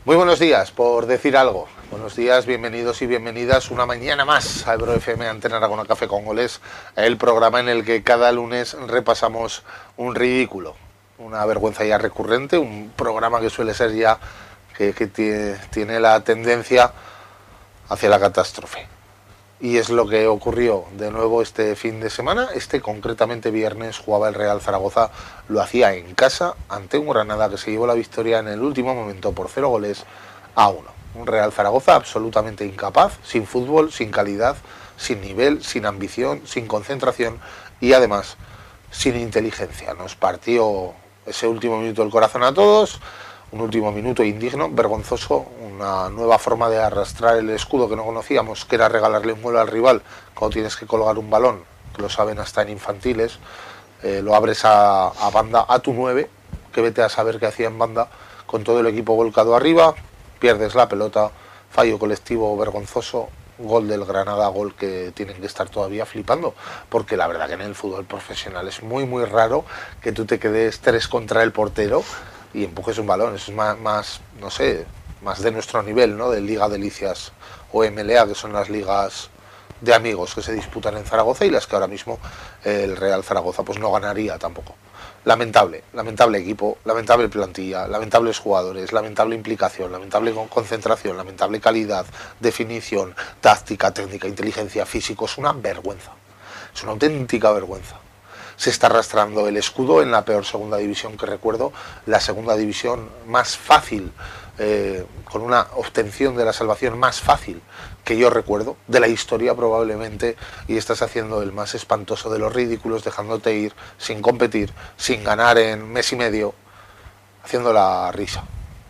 Muy buenos días, por decir algo. Buenos días, bienvenidos y bienvenidas una mañana más a Ebro FM Antena Aragona Café con Goles, el programa en el que cada lunes repasamos un ridículo, una vergüenza ya recurrente, un programa que suele ser ya que tiene la tendencia hacia la catástrofe. Y es lo que ocurrió de nuevo este fin de semana. Concretamente viernes jugaba el Real Zaragoza, lo hacía en casa ante un Granada que se llevó la victoria en el último momento por 0-1. Un Real Zaragoza absolutamente incapaz, sin fútbol, sin calidad, sin nivel, sin ambición, sin concentración y además sin inteligencia. Nos partió ese último minuto el corazón a todos. Un último minuto indigno, vergonzoso, una nueva forma de arrastrar el escudo que no conocíamos, que era regalarle un gol al rival cuando tienes que colgar un balón, que lo saben hasta en infantiles, lo abres a banda a tu 9, que vete a saber qué hacía en banda, con todo el equipo volcado arriba, pierdes la pelota, fallo colectivo vergonzoso, gol del Granada, gol que tienen que estar todavía flipando, porque la verdad que en el fútbol profesional es muy muy raro que tú te quedes 3 contra el portero y empujes un balón. Eso es más, no sé, más de nuestro nivel, ¿no? De Liga Delicias o MLA, que son las ligas de amigos que se disputan en Zaragoza y las que ahora mismo el Real Zaragoza pues no ganaría tampoco. Lamentable equipo, lamentable plantilla, lamentables jugadores, lamentable implicación, lamentable concentración, lamentable calidad, definición, táctica, técnica, inteligencia, físico. Es una vergüenza, es una auténtica vergüenza. Se está arrastrando el escudo en la peor segunda división que recuerdo, la segunda división más fácil, con una obtención de la salvación más fácil que yo recuerdo, de la historia probablemente, y estás haciendo el más espantoso de los ridículos, dejándote ir sin competir, sin ganar en mes y medio, haciendo la risa,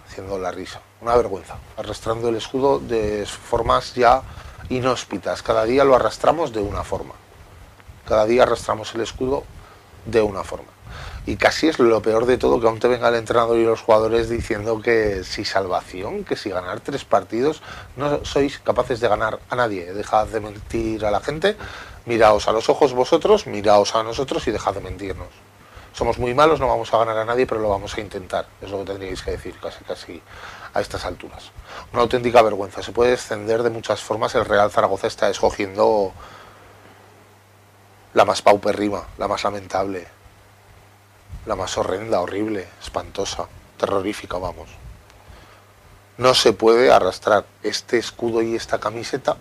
una vergüenza, arrastrando el escudo de formas ya inhóspitas. Cada día lo arrastramos de una forma, cada día arrastramos el escudo de una forma. Y casi es lo peor de todo, que aún te venga el entrenador y los jugadores diciendo que si salvación, que si ganar 3 partidos, no sois capaces de ganar a nadie. Dejad de mentir a la gente, miraos a los ojos vosotros, miraos a nosotros y dejad de mentirnos. Somos muy malos, no vamos a ganar a nadie, pero lo vamos a intentar. Es lo que tendríais que decir casi a estas alturas. Una auténtica vergüenza. Se puede descender de muchas formas. El Real Zaragoza está escogiendo la más paupérrima, la más lamentable, la más horrenda, horrible, espantosa, terrorífica, vamos. No se puede arrastrar este escudo y esta camiseta,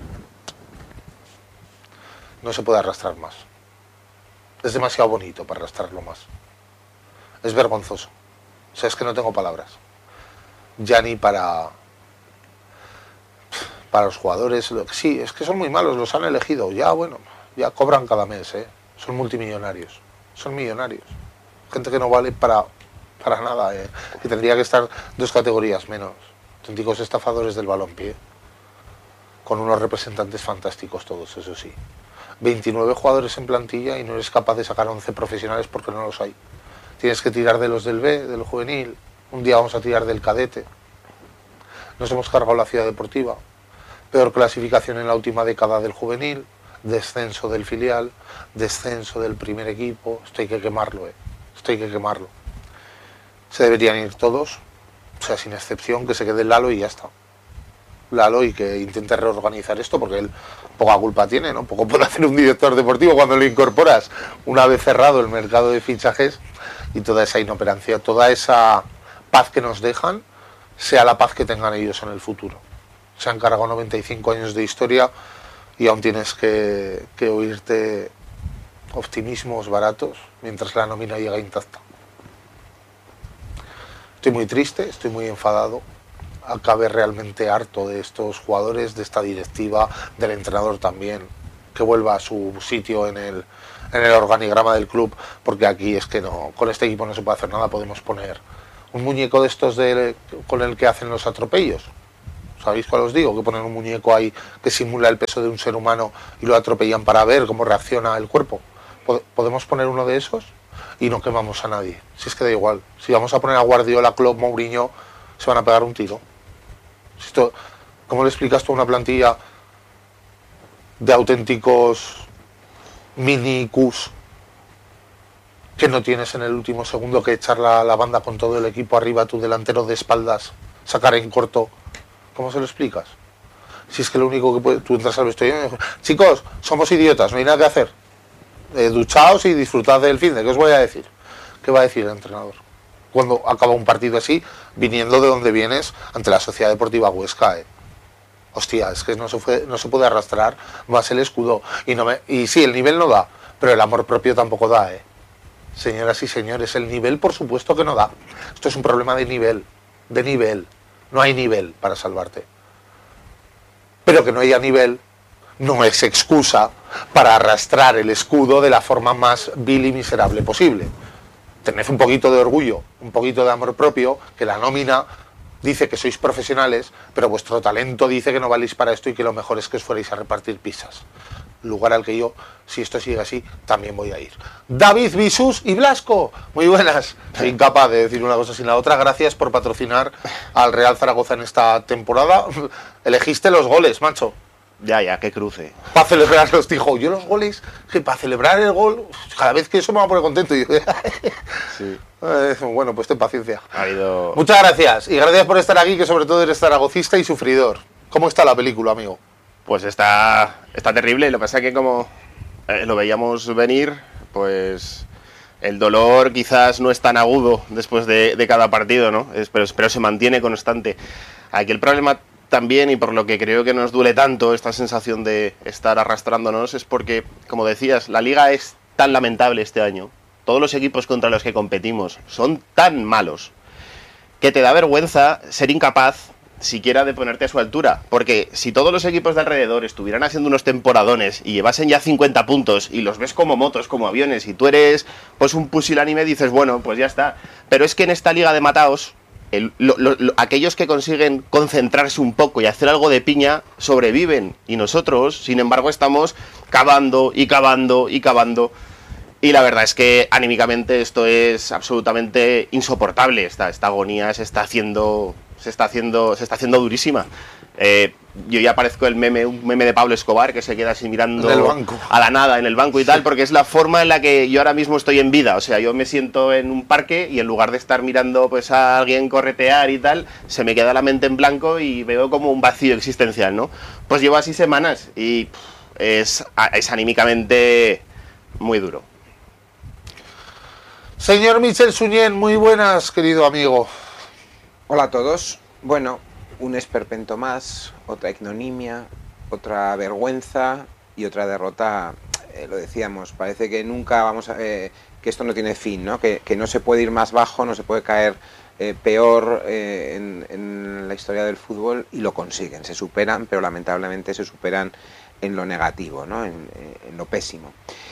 no se puede arrastrar más. Es demasiado bonito para arrastrarlo más. Es vergonzoso. O sea, es que no tengo palabras. Ya ni para los jugadores. Sí, es que son muy malos, los han elegido. Ya, bueno, ya cobran cada mes, ¿eh? Son multimillonarios, son millonarios. Gente que no vale para nada, que tendría que estar 2 categorías menos. Auténticos estafadores del balompié, con unos representantes fantásticos todos, eso sí. 29 jugadores en plantilla y no eres capaz de sacar 11 profesionales porque no los hay. Tienes que tirar de los del B, del juvenil, un día vamos a tirar del cadete. Nos hemos cargado la Ciudad Deportiva, peor clasificación en la última década del juvenil, descenso del filial, descenso del primer equipo. Esto hay que quemarlo, esto hay que quemarlo. Se deberían ir todos, o sea, sin excepción, que se quede Lalo y ya está. Lalo, y que intente reorganizar esto, porque él poca culpa tiene, ¿no? Poco puede hacer un director deportivo cuando lo incorporas una vez cerrado el mercado de fichajes, y toda esa inoperancia, toda esa paz que nos dejan, sea la paz que tengan ellos en el futuro. Se han cargado 95 años de historia y aún tienes que oírte optimismos baratos mientras la nómina llega intacta. Estoy muy triste, estoy muy enfadado. Acabé realmente harto de estos jugadores, de esta directiva, del entrenador también, que vuelva a su sitio en el organigrama del club, porque aquí es que no, con este equipo no se puede hacer nada. Podemos poner un muñeco de estos con el que hacen los atropellos. ¿Sabéis cuál os digo? Que ponen un muñeco ahí que simula el peso de un ser humano y lo atropellan para ver cómo reacciona el cuerpo. ¿Podemos poner uno de esos? Y no quemamos a nadie. Si es que da igual. Si vamos a poner a Guardiola, Klopp, Mourinho, se van a pegar un tiro. ¿Cómo le explicas tú a una plantilla de auténticos minicus que no tienes en el último segundo que echar la banda con todo el equipo arriba, tu delantero de espaldas, sacar en corto, ¿cómo se lo explicas? Si es que lo único que puede, tú entras al vestuario y dices, chicos, somos idiotas, no hay nada que hacer. Duchaos y disfrutad del fin de, ¿qué os voy a decir? ¿Qué va a decir el entrenador? Cuando acaba un partido así, viniendo de donde vienes ante la Sociedad Deportiva Huesca, Hostia, es que no se puede arrastrar más el escudo. Y sí, el nivel no da, pero el amor propio tampoco da, Señoras y señores, el nivel por supuesto que no da. Esto es un problema de nivel. No hay nivel para salvarte. Pero que no haya nivel no es excusa para arrastrar el escudo de la forma más vil y miserable posible. Tened un poquito de orgullo, un poquito de amor propio, que la nómina dice que sois profesionales, pero vuestro talento dice que no valéis para esto y que lo mejor es que os fuerais a repartir pizzas. Lugar al que yo, si esto sigue así, también voy a ir. David Bisús y Blasco, muy buenas. Soy incapaz de decir una cosa sin la otra. Gracias por patrocinar al Real Zaragoza en esta temporada. Elegiste los goles, macho. Ya, qué cruce. Para celebrarlos, dijo. Yo los goles, que para celebrar el gol, cada vez que eso me va a poner contento. Y sí. Bueno, pues ten paciencia. Muchas gracias. Y gracias por estar aquí, que sobre todo eres zaragocista y sufridor. ¿Cómo está la película, amigo? Pues está terrible. Lo que pasa es que como lo veíamos venir, pues el dolor quizás no es tan agudo después de cada partido, ¿no? Pero se mantiene constante. Aquí el problema también, y por lo que creo que nos duele tanto esta sensación de estar arrastrándonos, es porque, como decías, la liga es tan lamentable este año. Todos los equipos contra los que competimos son tan malos que te da vergüenza ser incapaz siquiera de ponerte a su altura, porque si todos los equipos de alrededor estuvieran haciendo unos temporadones y llevasen ya 50 puntos y los ves como motos, como aviones, y tú eres pues un pusilánime, dices, bueno, pues ya está. Pero es que en esta liga de mataos, aquellos que consiguen concentrarse un poco y hacer algo de piña sobreviven, y nosotros, sin embargo, estamos cavando y cavando y cavando. Y la verdad es que anímicamente esto es absolutamente insoportable. Esta agonía se está haciendo durísima. Yo ya parezco un meme de Pablo Escobar, que se queda así mirando a la nada en el banco y tal, porque es la forma en la que yo ahora mismo estoy en vida. O sea, yo me siento en un parque y en lugar de estar mirando pues a alguien corretear y tal, se me queda la mente en blanco y veo como un vacío existencial, ¿no? Pues llevo así semanas y es anímicamente muy duro. Señor Michel Suñén, muy buenas, querido amigo. Hola a todos. Bueno, un esperpento más, otra ignominia, otra vergüenza y otra derrota. Lo decíamos, parece que nunca vamos a... que esto no tiene fin, ¿no? Que no se puede ir más bajo, no se puede caer peor en la historia del fútbol, y lo consiguen, se superan, pero lamentablemente se superan en lo negativo, ¿no? En lo pésimo.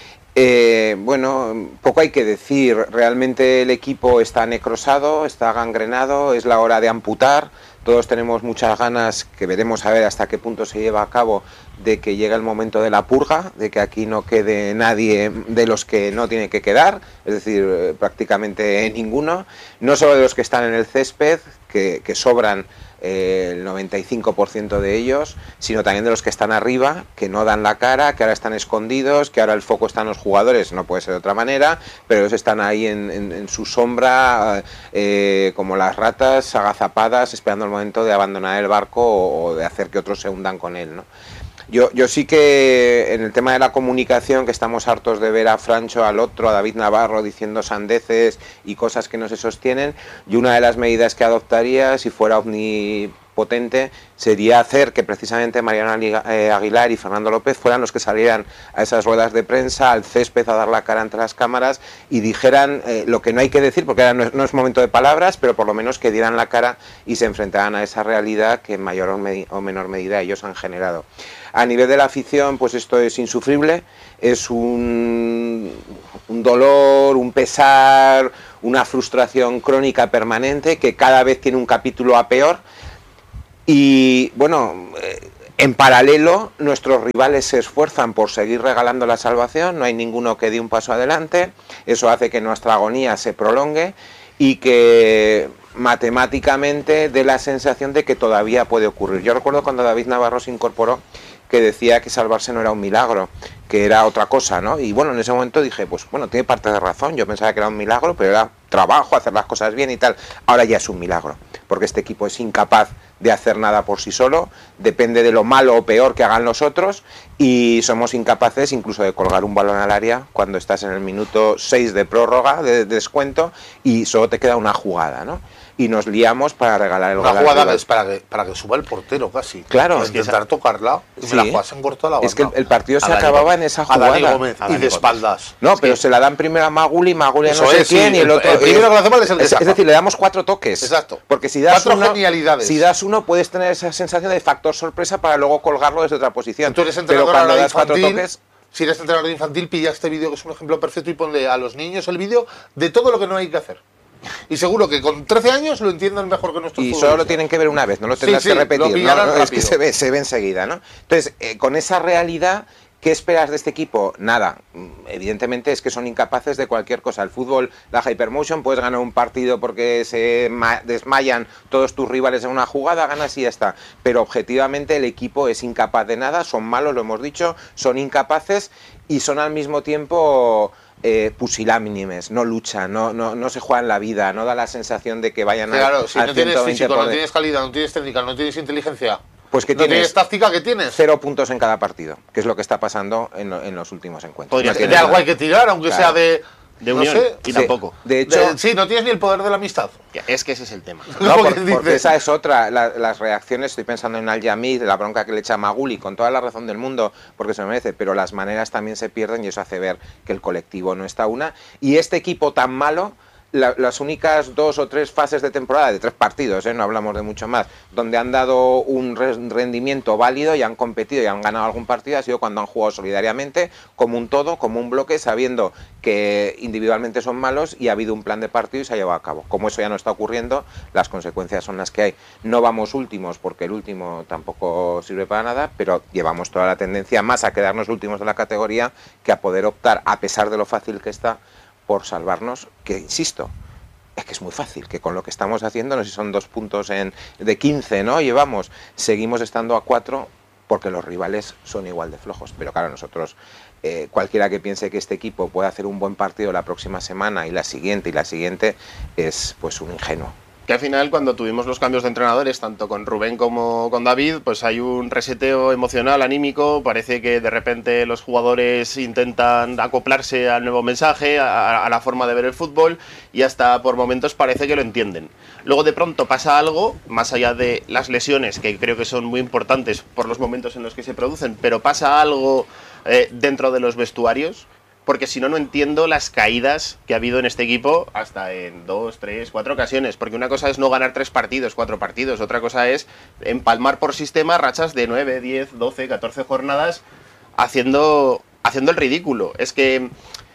Bueno, poco hay que decir. Realmente el equipo está necrosado, está gangrenado, es la hora de amputar. Todos tenemos muchas ganas, que veremos a ver hasta qué punto se lleva a cabo, de que llegue el momento de la purga, de que aquí no quede nadie de los que no tiene que quedar, es decir, prácticamente ninguno, no solo de los que están en el césped, que sobran el 95% de ellos, sino también de los que están arriba, que no dan la cara, que ahora están escondidos, que ahora el foco está en los jugadores, no puede ser de otra manera, pero ellos están ahí en su sombra, como las ratas agazapadas, esperando el momento de abandonar el barco o de hacer que otros se hundan con él, ¿no? Yo sí que en el tema de la comunicación, que estamos hartos de ver a Francho, al otro, a David Navarro diciendo sandeces y cosas que no se sostienen, y una de las medidas que adoptaría, si fuera omnipotente, sería hacer que precisamente Mariano Aguilar y Fernando López fueran los que salieran a esas ruedas de prensa, al césped, a dar la cara ante las cámaras y dijeran lo que no hay que decir, porque ahora no es momento de palabras, pero por lo menos que dieran la cara y se enfrentaran a esa realidad que en mayor o menor medida ellos han generado. A nivel de la afición, pues esto es insufrible, es un dolor, un pesar, una frustración crónica permanente que cada vez tiene un capítulo a peor. Y bueno, en paralelo nuestros rivales se esfuerzan por seguir regalando la salvación, no hay ninguno que dé un paso adelante, eso hace que nuestra agonía se prolongue y que matemáticamente dé la sensación de que todavía puede ocurrir. Yo recuerdo cuando David Navarro se incorporó, que decía que salvarse no era un milagro, que era otra cosa, ¿no? Y bueno, en ese momento dije, pues bueno, tiene parte de razón, yo pensaba que era un milagro, pero era trabajo, hacer las cosas bien y tal. Ahora ya es un milagro, porque este equipo es incapaz de hacer nada por sí solo, depende de lo malo o peor que hagan los otros, y somos incapaces incluso de colgar un balón al área cuando estás en el minuto 6 de prórroga, de descuento, y solo te queda una jugada, ¿no? Y nos liamos para regalar el gol. Una jugada que es para que suba el portero casi. Claro. Es que intentar tocarla y me la juegas en corto a la banda. Es que el partido se acababa en esa jugada. A Dani Gómez, y de espaldas. No, pero se la dan primero a Maguli a no sé quién, y el otro... El primero que lo hace mal es el que saca. Es decir, le damos 4 toques. Exacto. Porque si das 4 genialidades. Si das uno, puedes tener esa sensación de factor sorpresa para luego colgarlo desde otra posición. Tú eres entrenador, pero cuando das 4 toques... Si eres entrenador de infantil, pilla este vídeo que es un ejemplo perfecto y ponle a los niños el vídeo de todo lo que no hay que hacer. Y seguro que con 13 años lo entiendan mejor que nuestros. Y solo lo tienen que ver una vez, no lo tendrás que repetir. ¿No? Es que se ve enseguida, ¿no? Entonces, con esa realidad, ¿qué esperas de este equipo? Nada. Evidentemente es que son incapaces de cualquier cosa. El fútbol, la hypermotion, puedes ganar un partido porque se desmayan todos tus rivales en una jugada, ganas y ya está. Pero objetivamente el equipo es incapaz de nada, son malos, lo hemos dicho, son incapaces y son al mismo tiempo... pusilánimes, no luchan, no se juegan la vida, no da la sensación de que vayan claro, si al no tienes físico, poder. no tienes calidad, no tienes técnica, no tienes inteligencia, pues que no tienes táctica, ¿qué tienes? 0 puntos en cada partido, que es lo que está pasando en los últimos encuentros. De algo hay que tirar, aunque sea de unión, no sé, y tampoco. De hecho, sí, no tienes ni el poder de la amistad. Es que ese es el tema. No, porque esa es otra. Las reacciones, estoy pensando en Al-Yamid, la bronca que le echa Maguli, con toda la razón del mundo, porque se lo merece, pero las maneras también se pierden y eso hace ver que el colectivo no está una. Y este equipo tan malo, las únicas 2 o 3 fases de temporada, de 3 partidos, no hablamos de mucho más, donde han dado un rendimiento válido y han competido y han ganado algún partido, ha sido cuando han jugado solidariamente, como un todo, como un bloque, sabiendo que individualmente son malos y ha habido un plan de partido y se ha llevado a cabo. Como eso ya no está ocurriendo, las consecuencias son las que hay. No vamos últimos, porque el último tampoco sirve para nada, pero llevamos toda la tendencia más a quedarnos últimos de la categoría que a poder optar, a pesar de lo fácil que está, por salvarnos, que insisto, es que es muy fácil, que con lo que estamos haciendo, no sé si son 2 puntos de 15, ¿no? Llevamos, seguimos estando a 4 porque los rivales son igual de flojos, pero claro, nosotros, cualquiera que piense que este equipo puede hacer un buen partido la próxima semana y la siguiente es pues un ingenuo. Que al final, cuando tuvimos los cambios de entrenadores, tanto con Rubén como con David, pues hay un reseteo emocional, anímico. Parece que de repente los jugadores intentan acoplarse al nuevo mensaje, a la forma de ver el fútbol, y hasta por momentos parece que lo entienden. Luego de pronto pasa algo, más allá de las lesiones, que creo que son muy importantes por los momentos en los que se producen, pero pasa algo dentro de los vestuarios. Porque si no, no entiendo las caídas que ha habido en este equipo hasta en 2, 3, 4 ocasiones. Porque una cosa es no ganar 3 partidos, 4 partidos. Otra cosa es empalmar por sistema rachas de 9, 10, 12, 14 jornadas haciendo el ridículo. Es que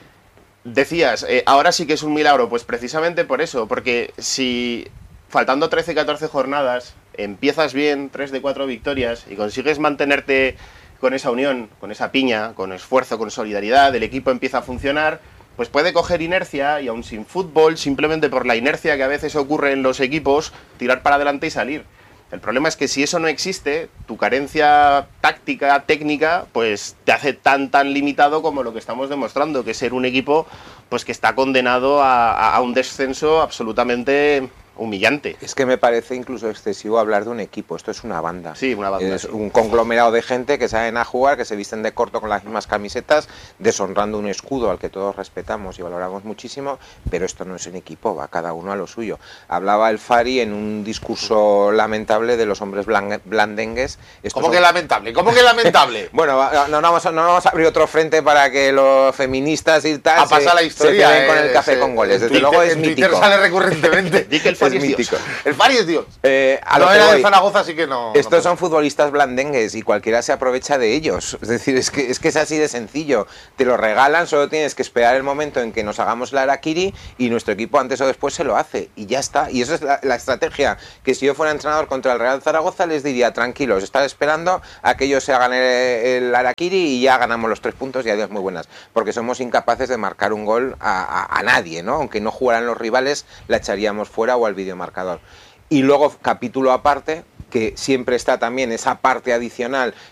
decías, ahora sí que es un milagro. Pues precisamente por eso. Porque si faltando 13, 14 jornadas empiezas bien, 3 de 4 victorias y consigues mantenerte con esa unión, con esa piña, con esfuerzo, con solidaridad, el equipo empieza a funcionar, pues puede coger inercia y aún sin fútbol, simplemente por la inercia que a veces ocurre en los equipos, tirar para adelante y salir. El problema es que si eso no existe, tu carencia táctica, técnica, pues te hace tan limitado como lo que estamos demostrando, que es ser un equipo pues que está condenado a un descenso absolutamente humillante. Es que me parece incluso excesivo hablar de un equipo, esto es una banda. Sí, una banda. Es un conglomerado de gente que salen a jugar, que se visten de corto con las mismas camisetas, deshonrando un escudo al que todos respetamos y valoramos muchísimo, pero esto no es un equipo, va cada uno a lo suyo. Hablaba el Fari en un discurso lamentable de los hombres blandengues. ¿Cómo que lamentable? ¿Cómo que lamentable? Bueno, no vamos a abrir otro frente para que los feministas y tal la historia, se queden con el café con goles. Desde luego es mítico. Twitter sale recurrentemente. Di que el Fari es mítico. El Fari es Dios. No era de Zaragoza, así que no. Estos son futbolistas blandengues y cualquiera se aprovecha de ellos. Es decir, es que es así de sencillo. Te lo regalan, solo tienes que esperar el momento en que nos hagamos la harakiri y nuestro equipo antes o después se lo hace. Y ya está. Y eso es la estrategia. Que si yo fuera entrenador contra el Real Zaragoza les diría, tranquilos, estad esperando a que ellos se hagan el harakiri y ya ganamos los 3 puntos y adiós muy buenas. Porque somos incapaces de marcar un gol a nadie, ¿no? Aunque no jugaran los rivales, la echaríamos fuera o al videomarcador. Y luego, capítulo aparte, que siempre está también esa parte adicional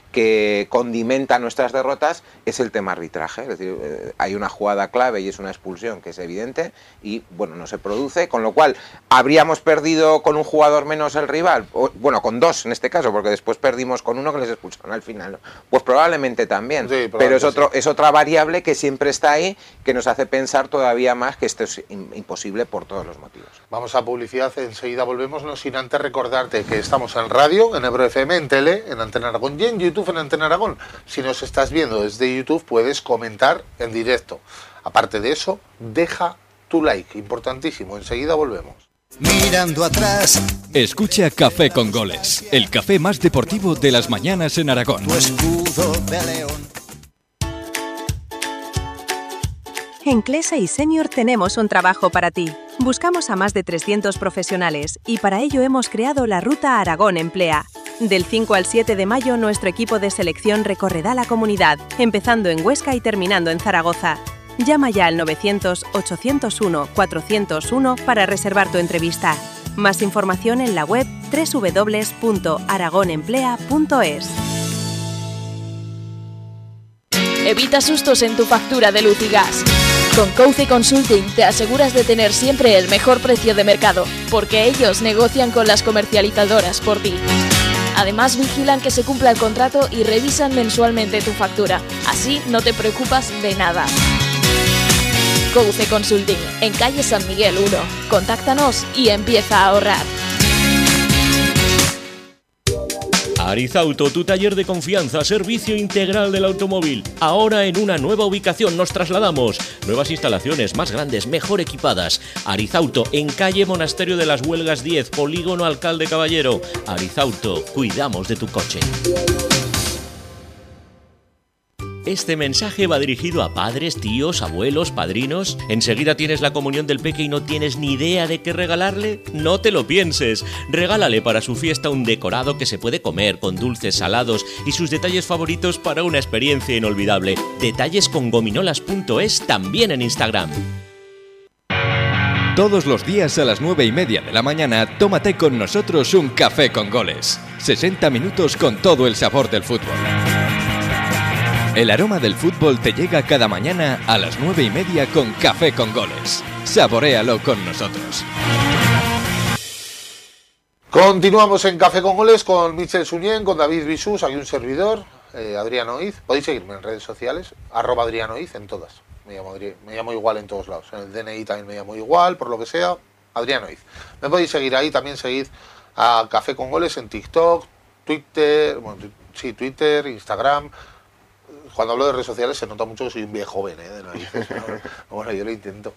que condimenta nuestras derrotas es el tema arbitraje. Es decir, hay una jugada clave y es una expulsión que es evidente y, bueno, no se produce, con lo cual habríamos perdido con un jugador menos el rival, bueno, con dos en este caso, porque después perdimos con uno que les expulsaron al final, ¿no? Pues probablemente también, sí, pero es otra variable que siempre está ahí, que nos hace pensar todavía más que esto es imposible por todos los motivos. Vamos a publicidad, enseguida volvemos, no sin antes recordarte que estamos en radio, en Ebro FM, en tele, en Antena Aragón y en YouTube en Antena Aragón. Si nos estás viendo desde YouTube puedes comentar en directo. Aparte de eso, deja tu like, importantísimo. Enseguida volvemos. Mirando atrás. Escucha Café con Goles, el café más deportivo de las mañanas en Aragón. Tu escudo de león. En Clesa y Senior tenemos un trabajo para ti. Buscamos a más de 300 profesionales y para ello hemos creado la Ruta Aragón Emplea. Del 5 al 7 de mayo, nuestro equipo de selección recorrerá la comunidad, empezando en Huesca y terminando en Zaragoza. Llama ya al 900-801-401 para reservar tu entrevista. Más información en la web www.aragonemplea.es. Evita sustos en tu factura de luz y gas. Con Couce Consulting te aseguras de tener siempre el mejor precio de mercado, porque ellos negocian con las comercializadoras por ti. Además, vigilan que se cumpla el contrato y revisan mensualmente tu factura. Así no te preocupas de nada. Couce Consulting, en calle San Miguel 1. Contáctanos y empieza a ahorrar. Arizauto, tu taller de confianza, servicio integral del automóvil. Ahora en una nueva ubicación nos trasladamos. Nuevas instalaciones, más grandes, mejor equipadas. Arizauto, en calle Monasterio de las Huelgas 10, Polígono Alcalde Caballero. Arizauto, cuidamos de tu coche. Este mensaje va dirigido a padres, tíos, abuelos, padrinos. ¿Enseguida tienes la comunión del peque y no tienes ni idea de qué regalarle? No te lo pienses. Regálale para su fiesta un decorado que se puede comer con dulces, salados y sus detalles favoritos para una experiencia inolvidable. Detalles con gominolas.es, también en Instagram. Todos los días a las 9:30 de la mañana, tómate con nosotros un Café con Goles. 60 minutos con todo el sabor del fútbol. El aroma del fútbol te llega cada mañana a las 9:30 con Café con Goles. Saboréalo con nosotros. Continuamos en Café con Goles con Michel Suñén, con David Bisús, aquí un servidor, Adrián Oiz. Podéis seguirme en redes sociales, @Adrián Oiz en todas. Me llamo igual en todos lados. En el DNI también me llamo igual, por lo que sea, Adrián Oiz. Me podéis seguir ahí, también seguid a Café con Goles en TikTok, Twitter, Twitter, Instagram. Cuando hablo de redes sociales se nota mucho que soy un viejo joven, de narices. Bueno, yo lo intento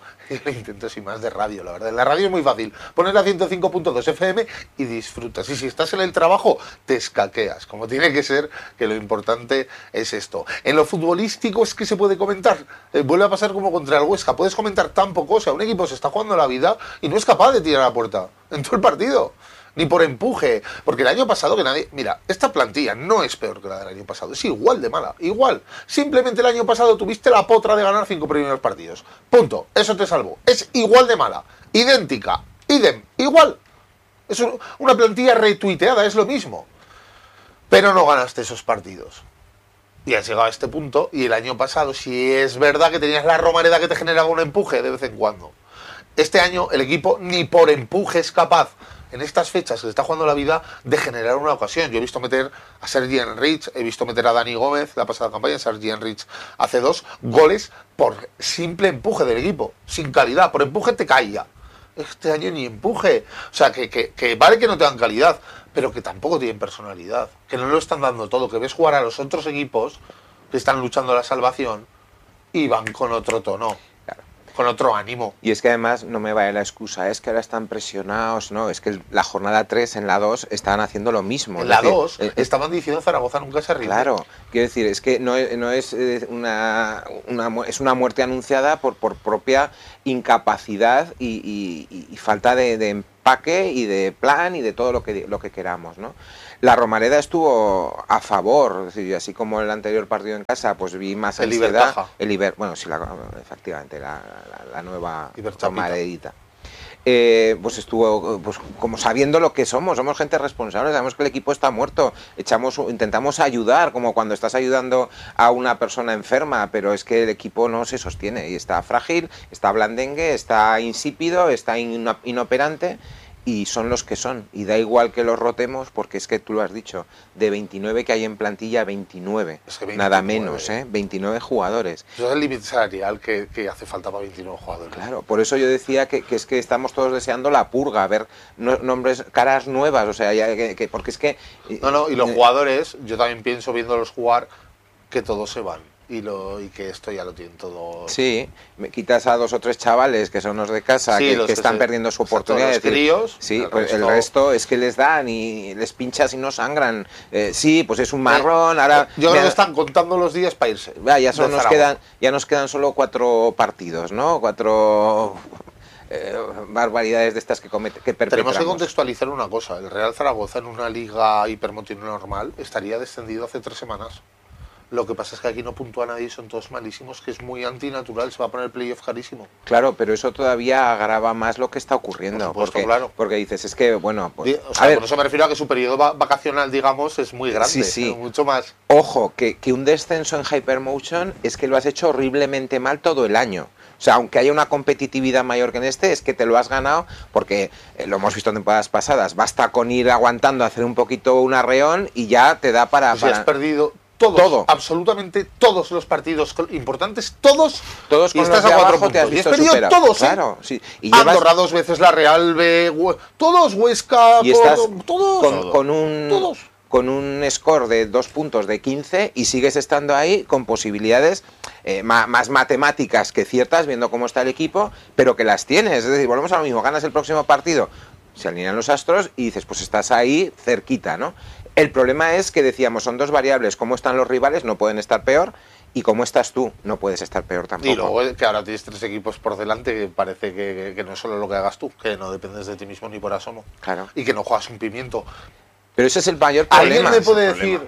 sin más de radio, la verdad. En la radio es muy fácil. Pones la 105.2 FM y disfrutas. Y si estás en el trabajo, te escaqueas, como tiene que ser, que lo importante es esto. En lo futbolístico es que se puede comentar. Vuelve a pasar como contra el Huesca. Puedes comentar tan poco, o sea, un equipo se está jugando la vida y no es capaz de tirar a la puerta en todo el partido. Ni por empuje, porque el año pasado que nadie... Mira, esta plantilla no es peor que la del año pasado, es igual de mala, igual. Simplemente el año pasado tuviste la potra de ganar 5 primeros partidos. Punto, eso te salvó. Es igual de mala, idéntica, idem, igual. Es una plantilla retuiteada, es lo mismo. Pero no ganaste esos partidos. Y has llegado a este punto, y el año pasado, si es verdad que tenías la Romareda que te generaba un empuje de vez en cuando. Este año el equipo ni por empuje es capaz, en estas fechas que se está jugando la vida, de generar una ocasión. Yo he visto meter a Sergi Enrich, he visto meter a Dani Gómez la pasada campaña, Sergi Enrich hace 2 goles por simple empuje del equipo, sin calidad, por empuje te caía. Este año ni empuje, o sea, que vale que no tengan calidad, pero que tampoco tienen personalidad, que no lo están dando todo, que ves jugar a los otros equipos que están luchando a la salvación y van con otro tono. Con otro ánimo. Y es que además no me vale la excusa, es que ahora están presionados, no, es que la jornada 3 en la 2 estaban haciendo lo mismo. En la 2 estaban diciendo Zaragoza nunca se rinde. Claro, quiero decir, es que no es una muerte anunciada por propia incapacidad y falta de empaque y de plan y de todo lo que queramos, ¿no? La Romareda estuvo a favor, es decir, así como el anterior partido en casa, pues vi más ansiedad. Efectivamente, la nueva Romaredita. pues estuvo pues como sabiendo lo que somos gente responsable, sabemos que el equipo está muerto, intentamos ayudar, como cuando estás ayudando a una persona enferma, pero es que el equipo no se sostiene y está frágil, está blandengue, está insípido, está inoperante. Y son los que son, y da igual que los rotemos, porque es que tú lo has dicho, de 29 que hay en plantilla, 29, es que 29, nada menos, 29 jugadores. Eso es el límite salarial que hace falta para 29 jugadores. Claro, por eso yo decía que es que estamos todos deseando la purga, a ver nombres, caras nuevas, o sea, porque es que... No, y los jugadores, yo también pienso viéndolos jugar, que todos se van. Y que esto ya lo tienen todo. Sí, me quitas a 2 o 3 chavales que son los de casa, sí, que están perdiendo su oportunidad. Los críos, sí, pues el resto es que les dan y les pinchas y no sangran. Sí, pues es un marrón. Ahora yo creo que están contando los días para irse. Ya nos quedan solo 4 partidos, ¿no? 4 barbaridades de estas que perpetramos. Tenemos que contextualizar una cosa. El Real Zaragoza en una liga hipermotina normal estaría descendido hace 3 semanas. Lo que pasa es que aquí no puntúa nadie, son todos malísimos, que es muy antinatural, se va a poner el playoff carísimo. Claro, pero eso todavía agrava más lo que está ocurriendo. Por supuesto, claro. Porque dices, es que, bueno... Pues, o sea, por eso me refiero a que su periodo vacacional, digamos, es muy grande, sí. Mucho más. Ojo, que un descenso en Hypermotion es que lo has hecho horriblemente mal todo el año. O sea, aunque haya una competitividad mayor que en este, es que te lo has ganado, porque lo hemos visto en temporadas pasadas, basta con ir aguantando, hacer un poquito un arreón y ya te da para... Pues has perdido... Todo, absolutamente todos los partidos importantes, todos con estás los a 4 puntos. Y has perdido todos, claro, sí. Y Andorra 2 veces, la Real B, todos, Huesca, y estás todos. Con un score de 2 puntos de 15 y sigues estando ahí con posibilidades más matemáticas que ciertas, viendo cómo está el equipo, pero que las tienes. Es decir, volvemos a lo mismo, ganas el próximo partido, se alinean los astros y dices, pues estás ahí cerquita, ¿no? El problema es que decíamos, son 2 variables, cómo están los rivales, no pueden estar peor, y cómo estás tú, no puedes estar peor tampoco. Y luego que ahora tienes 3 equipos por delante, que parece que no es solo lo que hagas tú, que no dependes de ti mismo ni por asomo. Claro. Y que no juegas un pimiento. Pero ese es el mayor problema. ¿Alguien me puede decir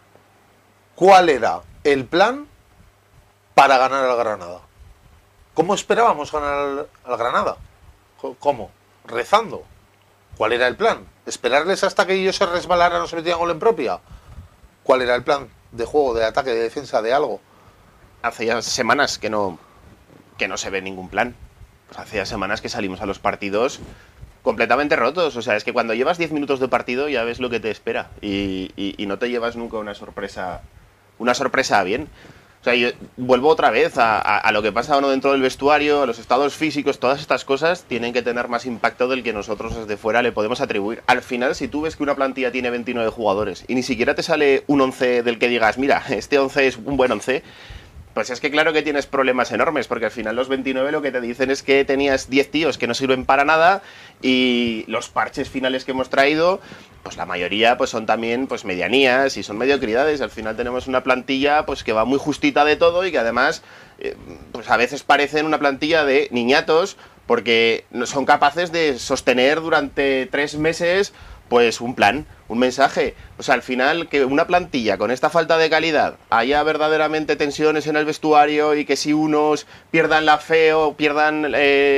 cuál era el plan para ganar al Granada? ¿Cómo esperábamos ganar al Granada? ¿Cómo? ¿Rezando? ¿Cuál era el plan? ¿Esperarles hasta que ellos se resbalaran o se metían gol en propia? ¿Cuál era el plan de juego, de ataque, de defensa, de algo? Hace ya semanas que no se ve ningún plan. Pues hace ya semanas que salimos a los partidos completamente rotos. O sea, es que cuando llevas 10 minutos de partido ya ves lo que te espera. Y no te llevas nunca una sorpresa bien. O sea, yo vuelvo otra vez a lo que pasa uno dentro del vestuario, a los estados físicos, todas estas cosas tienen que tener más impacto del que nosotros desde fuera le podemos atribuir. Al final, si tú ves que una plantilla tiene 29 jugadores y ni siquiera te sale un 11 del que digas, mira, este 11 es un buen 11, pues es que claro que tienes problemas enormes, porque al final los 29 lo que te dicen es que tenías 10 tíos que no sirven para nada y los parches finales que hemos traído, pues la mayoría pues son también pues medianías y son mediocridades. Al final tenemos una plantilla pues que va muy justita de todo y que además pues a veces parecen una plantilla de niñatos porque no son capaces de sostener durante 3 meses pues un plan, un mensaje. O sea, al final que una plantilla con esta falta de calidad haya verdaderamente tensiones en el vestuario y que si unos pierdan la fe o pierdan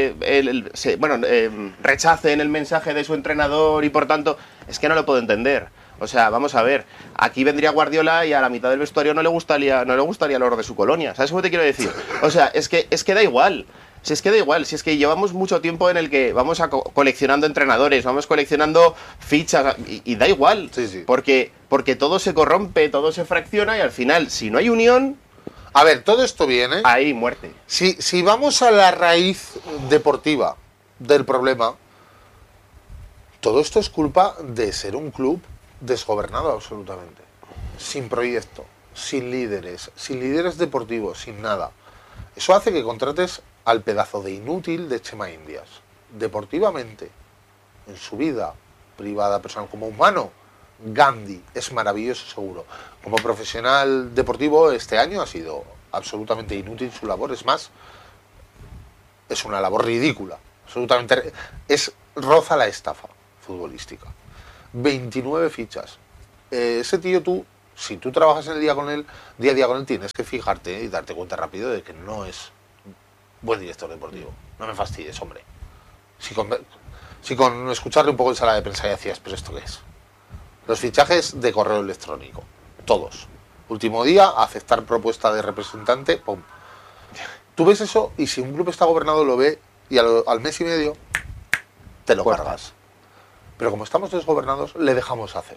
rechacen el mensaje de su entrenador y por tanto, es que no lo puedo entender. O sea, vamos a ver, aquí vendría Guardiola y a la mitad del vestuario no le gustaría el oro de su colonia. ¿Sabes cómo te quiero decir? O sea, es que da igual. Si es que da igual, si es que llevamos mucho tiempo en el que vamos coleccionando entrenadores, vamos coleccionando fichas y da igual, sí. Porque todo se corrompe, todo se fracciona y al final, si no hay unión... A ver, todo esto viene... Hay muerte. Si vamos a la raíz deportiva del problema, todo esto es culpa de ser un club desgobernado absolutamente, sin proyecto, sin líderes deportivos, sin nada. Eso hace que contrates al pedazo de inútil de Chema Indias. Deportivamente, en su vida privada, personal, como humano, Gandhi es maravilloso seguro. Como profesional deportivo este año ha sido absolutamente inútil su labor. Es más, es una labor ridícula. Absolutamente. Roza la estafa futbolística. 29 fichas. Ese tío si tú trabajas en el día a día con él, tienes que fijarte y darte cuenta rápido de que no es buen director deportivo. No me fastidies, hombre. Si con escucharle un poco en sala de prensa ya decías, ¿pero esto qué es? Los fichajes de correo electrónico, todos. Último día, aceptar propuesta de representante, ¡pum! Tú ves eso y si un club está gobernado lo ve y al mes y medio te lo cargas. Pero como estamos desgobernados, le dejamos hacer.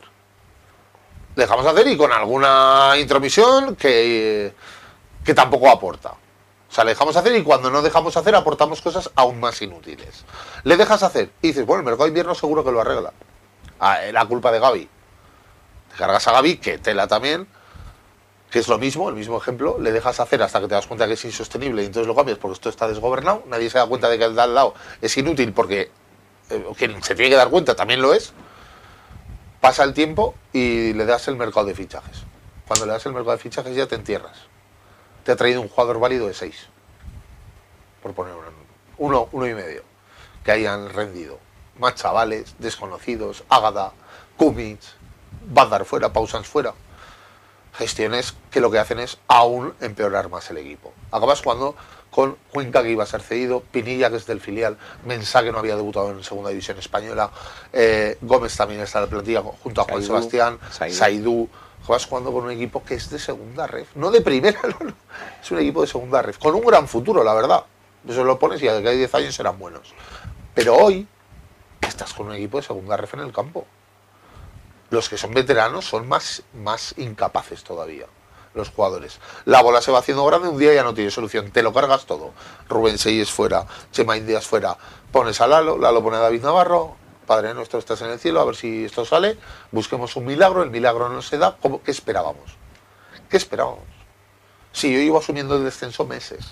Le dejamos hacer y con alguna intromisión que tampoco aporta. O sea, le dejamos hacer y cuando no dejamos hacer aportamos cosas aún más inútiles. Le dejas hacer y dices, bueno, el mercado de invierno seguro que lo arregla. La culpa de Gavi. Te cargas a Gavi, que tela también, que es lo mismo, el mismo ejemplo. Le dejas hacer hasta que te das cuenta que es insostenible y entonces lo cambias porque esto está desgobernado. Nadie se da cuenta de que el de al lado es inútil porque quien se tiene que dar cuenta también lo es. Pasa el tiempo y le das el mercado de fichajes. Cuando le das el mercado de fichajes ya te entierras. Te ha traído un jugador válido de 6. Por poner uno y medio. Que hayan rendido. Más chavales, desconocidos, Ágada, Kumic, Badar fuera, Pausans fuera. Gestiones que lo que hacen es aún empeorar más el equipo. Acabas jugando con Cuenca, que iba a ser cedido, Pinilla, que es del filial, Mensah, que no había debutado en segunda división española, Gómez también está en la plantilla junto a Juan Sebastián, Saidú. Vas jugando con un equipo que es de segunda ref, no de primera, no. Es un equipo de segunda ref, con un gran futuro, la verdad. Eso lo pones y de que hay 10 años serán buenos. Pero hoy estás con un equipo de segunda ref en el campo. Los que son veteranos son más incapaces todavía, los jugadores. La bola se va haciendo grande, un día ya no tiene solución, te lo cargas todo. Rubén Seyes fuera, Chema Indias fuera, pones a Lalo pone a David Navarro. Padre nuestro, estás en el cielo, a ver si esto sale, busquemos un milagro, el milagro no se da, ¿qué esperábamos? ¿Qué esperábamos? Sí, yo llevo asumiendo el descenso meses.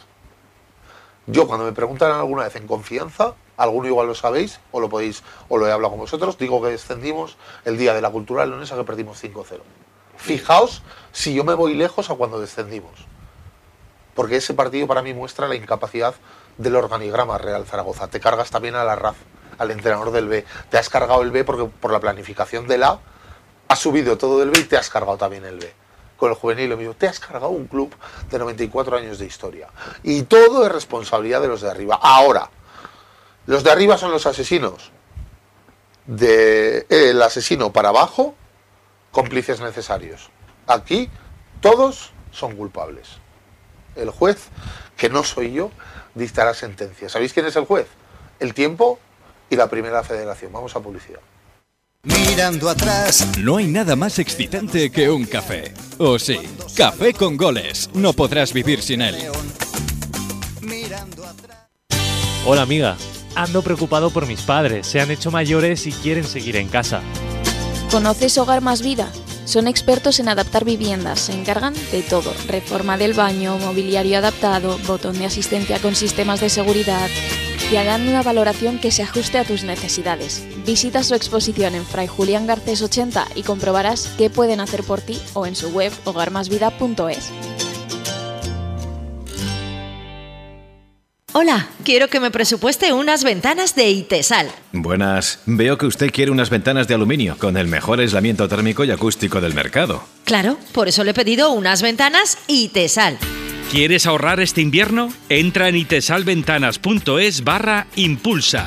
Yo cuando me preguntan alguna vez en confianza, alguno igual lo sabéis, o lo he hablado con vosotros, digo que descendimos el día de la Cultural Leonesa que perdimos 5-0. Fijaos si yo me voy lejos a cuando descendimos. Porque ese partido para mí muestra la incapacidad del organigrama Real Zaragoza. Te cargas también a la RAF, al entrenador del B. Te has cargado el B porque por la planificación del A has subido todo del B y te has cargado también el B. Con el juvenil lo mismo. Te has cargado un club de 94 años de historia. Y todo es responsabilidad de los de arriba. Ahora, los de arriba son los asesinos. El asesino para abajo, cómplices necesarios. Aquí todos son culpables. El juez, que no soy yo, dictará sentencia. ¿Sabéis quién es el juez? El tiempo y la Primera Federación. Vamos a publicidad. Mirando atrás. No hay nada más excitante que un café. ¿O sí? Café con goles. No podrás vivir sin él. Hola amiga, ando preocupado por mis padres. Se han hecho mayores y quieren seguir en casa. ¿Conoces Hogar Más Vida? Son expertos en adaptar viviendas, se encargan de todo. Reforma del baño, mobiliario adaptado, botón de asistencia con sistemas de seguridad. Te harán una valoración que se ajuste a tus necesidades. Visita su exposición en Fray Julián Garcés 80 y comprobarás qué pueden hacer por ti o en su web hogarmasvida.es. Hola, quiero que me presupueste unas ventanas de Itesal. Buenas, veo que usted quiere unas ventanas de aluminio con el mejor aislamiento térmico y acústico del mercado. Claro, por eso le he pedido unas ventanas Itesal. ¿Quieres ahorrar este invierno? Entra en itesalventanas.es/impulsa.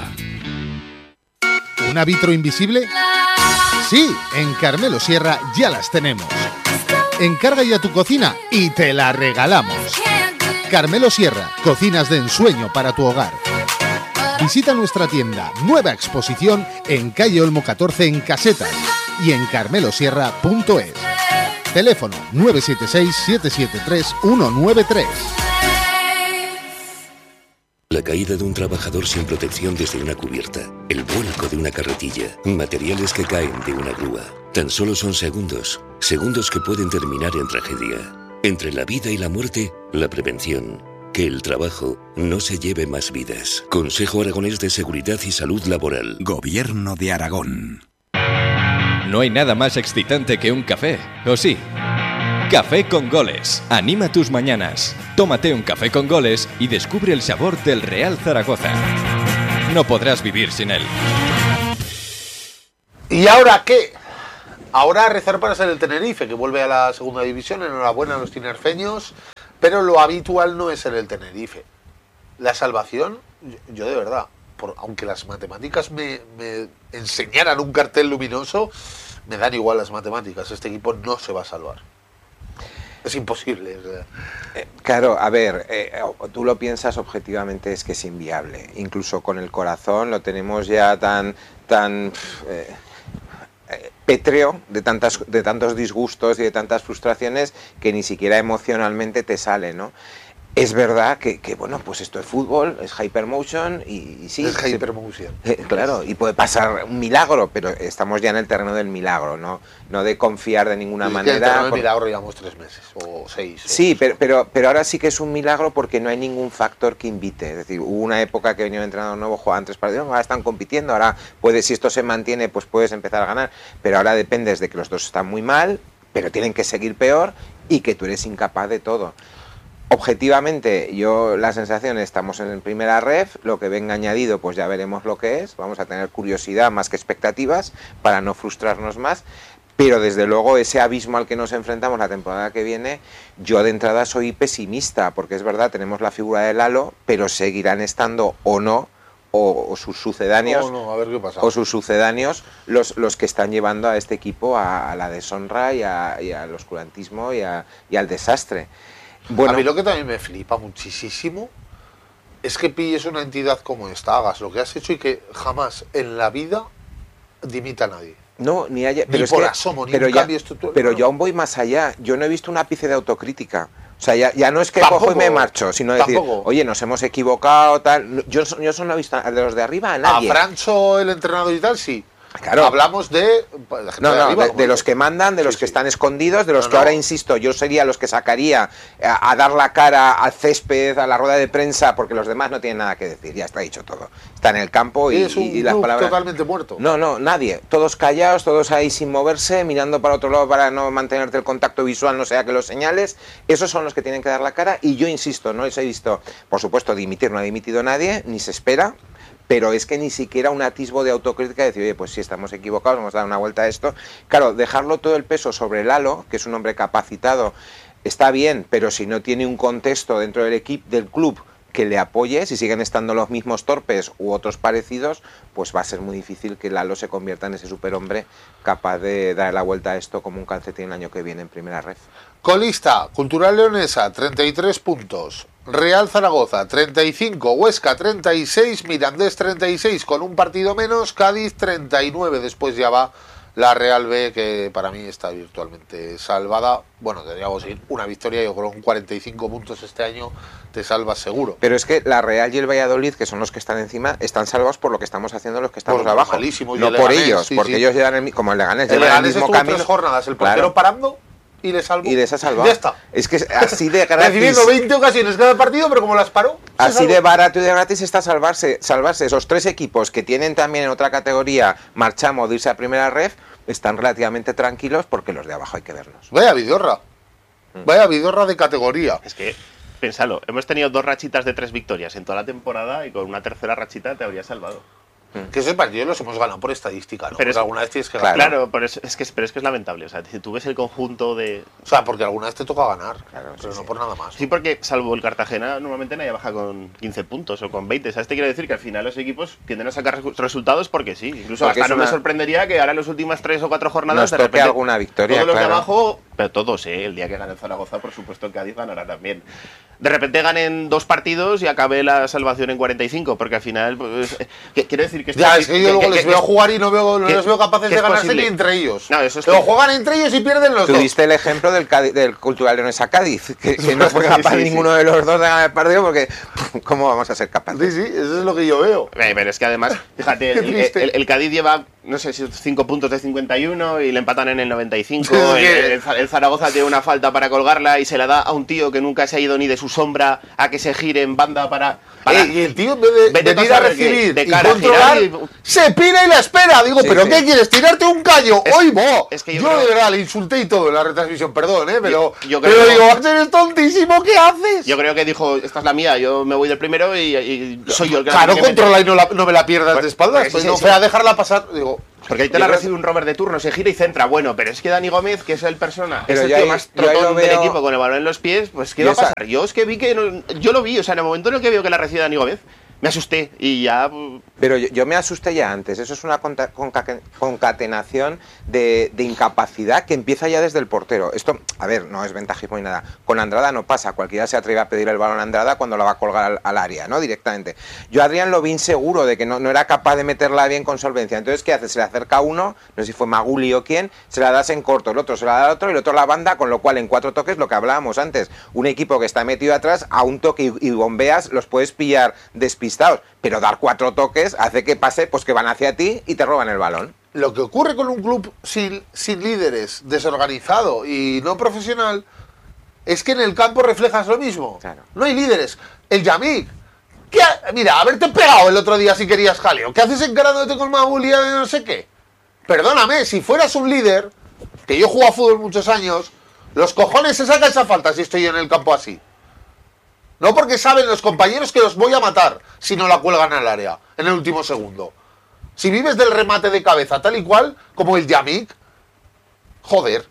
¿Un vitro invisible? Sí, en Carmelo Sierra ya las tenemos. Encarga ya tu cocina y te la regalamos. Carmelo Sierra, cocinas de ensueño para tu hogar. Visita nuestra tienda, nueva exposición en calle Olmo 14 en Casetas y en carmelosierra.es. Teléfono 976-773-193. La caída de un trabajador sin protección desde una cubierta, el vuelco de una carretilla, materiales que caen de una grúa. Tan solo son segundos, segundos que pueden terminar en tragedia. Entre la vida y la muerte, la prevención. Que el trabajo no se lleve más vidas. Consejo Aragonés de Seguridad y Salud Laboral. Gobierno de Aragón. No hay nada más excitante que un café, ¿o sí? Café con goles. Anima tus mañanas. Tómate un café con goles y descubre el sabor del Real Zaragoza. No podrás vivir sin él. ¿Y ahora qué? Ahora a rezar para ser el Tenerife, que vuelve a la segunda división. Enhorabuena a los tinerfeños. Pero lo habitual no es ser el Tenerife. La salvación, yo de verdad, aunque las matemáticas me enseñaran un cartel luminoso, me dan igual las matemáticas. Este equipo no se va a salvar. Es imposible. Claro, a ver, tú lo piensas objetivamente, es que es inviable. Incluso con el corazón lo tenemos ya tan pétreo de tantos disgustos y de tantas frustraciones que ni siquiera emocionalmente te sale, ¿no? Es verdad que bueno, pues esto es fútbol, es hypermotion y sí. Es hypermotion. Claro, y puede pasar un milagro, pero estamos ya en el terreno del milagro, no de confiar de ninguna manera. En el terreno del milagro llevamos 3 meses o 6. Sí, pero ahora sí que es un milagro porque no hay ningún factor que invite. Es decir, hubo una época que venía un entrenador nuevo, jugaban 3 partidos, ahora están compitiendo, ahora si esto se mantiene, pues puedes empezar a ganar. Pero ahora dependes de que los dos están muy mal, pero tienen que seguir peor y que tú eres incapaz de todo. Objetivamente, la sensación, estamos en primera ref, lo que venga añadido pues ya veremos lo que es, vamos a tener curiosidad más que expectativas para no frustrarnos más, pero desde luego ese abismo al que nos enfrentamos la temporada que viene, yo de entrada soy pesimista, porque es verdad, tenemos la figura de Lalo, pero seguirán estando o no, o sus sucedáneos, a ver qué pasa. o sus sucedáneos los que están llevando a este equipo a la deshonra y al oscurantismo y al desastre. Bueno, a mí lo que también me flipa muchísimo es que pilles una entidad como esta, hagas lo que has hecho y que jamás en la vida dimita a nadie. No, ni haya, ni por asomo, ni un cambio estructural. Pero yo aún voy más allá. Yo no he visto un ápice de autocrítica. O sea, ya no es que cojo y me marcho, sino decir, oye, nos hemos equivocado, tal. Yo solo no he visto de los de arriba a nadie. A Francho, el entrenador y tal, sí. Claro. Hablamos de los que mandan, de los que están escondidos, de los que ahora, insisto, yo sería los que sacaría a dar la cara al césped, a la rueda de prensa, porque los demás no tienen nada que decir, ya está dicho todo. Está en el campo y las palabras... totalmente muerto. No, nadie. Todos callados, todos ahí sin moverse, mirando para otro lado para no mantenerte el contacto visual, no sea que los señales. Esos son los que tienen que dar la cara y yo insisto, no les he visto, por supuesto, dimitir, no ha dimitido nadie, ni se espera. Pero es que ni siquiera un atisbo de autocrítica de decir, oye, pues sí, estamos equivocados, vamos a dar una vuelta a esto. Claro, dejarlo todo el peso sobre Lalo, que es un hombre capacitado, está bien, pero si no tiene un contexto dentro del equipo, del club, que le apoye, si siguen estando los mismos torpes u otros parecidos, pues va a ser muy difícil que Lalo se convierta en ese superhombre capaz de dar la vuelta a esto como un calcetín el año que viene en primera red. Colista, Cultural Leonesa, 33 puntos. Real Zaragoza, 35, Huesca, 36, Mirandés, 36, con un partido menos, Cádiz, 39. Después ya va la Real B, que para mí está virtualmente salvada. Bueno, tendríamos ir una victoria, yo creo que con 45 puntos este año te salvas seguro. Pero es que la Real y el Valladolid, que son los que están encima, están salvados por lo que estamos haciendo los que estamos abajo. Malísimo, no por ellos, sí, porque ellos llevan como el Leganés, llevan el mismo camino. 3 jornadas, el portero parando y les salvó. Y les ha salvado. Ya está. Es que así de gratis. Recibiendo 20 ocasiones cada partido, pero como las paró. Así de barato y de gratis está salvarse. Esos 3 equipos que tienen también en otra categoría marchamo de irse a primera ref, están relativamente tranquilos porque los de abajo hay que verlos. Vaya vidorra. Vaya vidorra de categoría. Es que, piénsalo, hemos tenido 2 rachitas de 3 victorias en toda la temporada y con una tercera rachita te habría salvado. Que esos partidos los hemos ganado por estadística, ¿no? Pero porque alguna vez tienes que ganar. Claro, pero es que es lamentable. O sea, si tú ves el conjunto de... O sea, porque alguna vez te toca ganar, claro, pero no por nada más. Sí, porque salvo el Cartagena, normalmente nadie baja con 15 puntos o con 20. ¿Sabes? Te quiero decir que al final los equipos tienden a sacar resultados porque sí. Incluso porque hasta no me sorprendería que ahora en las últimas 3 o 4 jornadas de repente alguna victoria, todos los de abajo, pero todos, el día que gane el Zaragoza, por supuesto el Cádiz ganará también. De repente ganen 2 partidos y acabe la salvación en 45, porque al final, pues, quiero decir que... Ya, es que yo luego les veo jugar y no les veo capaces de ganarse ni entre ellos. No, eso es pero juegan entre ellos y pierden los dos. Tuviste el ejemplo del Cultural Leonesa Cádiz, que no fue capaz ninguno de los dos de ganar el partido, porque ¿cómo vamos a ser capaces? Sí, eso es lo que yo veo. Pero es que además, fíjate, el Cádiz lleva, no sé si 5 puntos de 51 y le empatan en el 95. El Zaragoza tiene una falta para colgarla y se la da a un tío que nunca se ha ido ni de su sombra a que se gire en banda para y el tío en vez de ir a recibir de cara y controlar, se pira y la espera. Digo, Sí, ¿pero sí. qué quieres? ¿Tirarte un callo? ¡Hoy vos! Es que yo creo- de verdad le insulté y todo en la retransmisión, perdón, pero yo pero creo- digo, eres tontísimo, ¿qué haces? Yo creo que dijo, esta es la mía, yo me voy del primero y soy yo el que Claro, la tiene que controla y no me la pierdas de espaldas. porque Pues sí, no sí. fue a dejarla pasar. Digo, Porque ahí te la recibe un Robert de turno, se gira y centra. Bueno, pero es que Dani Gómez, que es el persona, Pero es el yo tío ahí- más yo ahí trotón lo del veo- equipo con el balón en los pies, pues ¿qué Y va a esa- pasar? Yo es que vi que yo lo vi, o sea, en el momento en el que veo que la recibe Dani Gómez, me asusté y ya Pero yo me asusté ya antes. Eso es una concatenación de incapacidad que empieza ya desde el portero. Esto, a ver, no es ventajismo ni nada. Con Andrada no pasa. Cualquiera se atreve a pedir el balón a Andrada cuando la va a colgar al área, ¿no? Directamente. Yo a Adrián lo vi inseguro de que no era capaz de meterla bien con solvencia. Entonces, ¿qué hace? Se le acerca uno, no sé si fue Maguli o quién, se la das en corto, el otro se la da al otro y el otro la banda, con lo cual en 4 toques, lo que hablábamos antes, un equipo que está metido atrás, a un toque y bombeas, los puedes pillar despistados. Pero dar 4 toques hace que pase, pues que van hacia ti y te roban el balón. Lo que ocurre con un club sin líderes, desorganizado y no profesional, es que en el campo reflejas lo mismo. Claro. No hay líderes. El Yamik, mira, haberte pegado el otro día si querías jaleo. ¿Qué haces encarándote con Magulia de no sé qué? Perdóname, si fueras un líder, que yo juego a fútbol muchos años, los cojones se saca esa falta si estoy en el campo así. No porque saben los compañeros que los voy a matar si no la cuelgan al área en el último segundo. Si vives del remate de cabeza tal y cual como el Yamik, joder.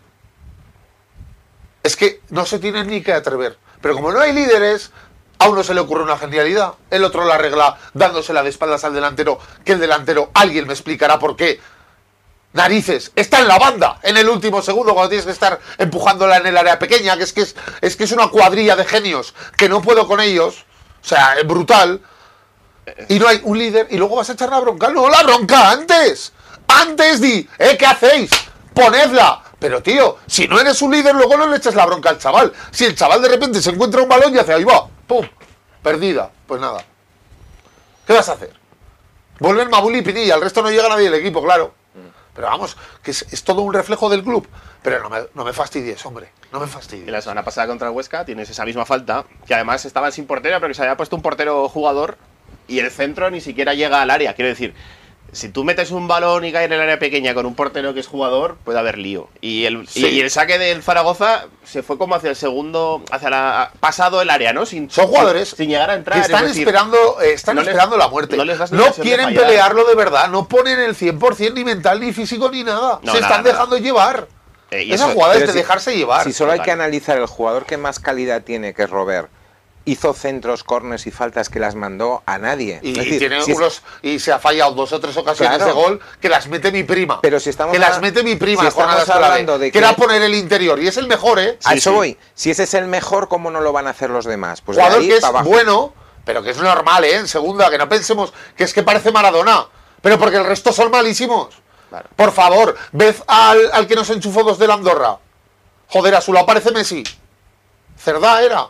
Es que no se tienen ni que atrever. Pero como no hay líderes, a uno se le ocurre una genialidad, el otro la arregla dándosela de espaldas al delantero, que el delantero, alguien me explicará por qué. Narices, está en la banda en el último segundo cuando tienes que estar empujándola en el área pequeña, que es una cuadrilla de genios que no puedo con ellos, o sea, es brutal, y no hay un líder y luego vas a echar la bronca. No, la bronca antes di, ¿qué hacéis? Ponedla. Pero tío, si no eres un líder luego no le eches la bronca al chaval. Si el chaval de repente se encuentra un balón y hace ahí va, pum, perdida, pues nada. ¿Qué vas a hacer? Vuelven Mabuli y Pinilla, el resto no llega nadie del equipo, claro. Pero vamos, que es todo un reflejo del club. Pero no me fastidies, hombre. No me fastidies. En la semana pasada contra el Huesca tienes esa misma falta, que además estaban sin portero, pero que se había puesto un portero jugador y el centro ni siquiera llega al área. Quiero decir, si tú metes un balón y cae en el área pequeña con un portero que es jugador, puede haber lío. Y el saque del Zaragoza se fue como hacia el segundo, pasado el área, ¿no? Son jugadores sin llegar a entrar. Que están esperando la muerte. No quieren pelearlo de verdad, no ponen el 100% ni mental, ni físico, ni nada. Se están dejando llevar. Esa jugada es de dejarse llevar. Si solo hay que analizar el jugador que más calidad tiene, que es Robert, hizo centros, córners y faltas que las mandó a nadie. Y se ha fallado 2 o 3 ocasiones de gol que las mete mi prima. Pero si estamos las mete mi prima, si estamos hablando de que era poner el interior y es el mejor, ¿eh? A eso voy. Si ese es el mejor, ¿cómo no lo van a hacer los demás? Pues jugador que es bueno, pero que es normal, ¿eh? En segunda, que no pensemos que es que parece Maradona, pero porque el resto son malísimos. Claro. Por favor, ved al que nos enchufó 2 de la Andorra. Joder, a su lado parece Messi. Cerdá era.